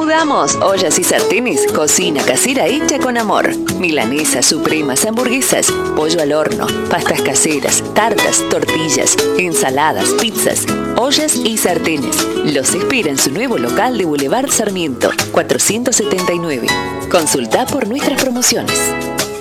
mudamos. Ollas y sartenes, cocina casera hecha con amor. Milanesas, supremas, hamburguesas, pollo al horno, pastas caseras, tartas, tortillas, ensaladas, pizzas. Ollas y sartenes. Los espera en su nuevo local de Boulevard Sarmiento, 479. Consulta por nuestras promociones.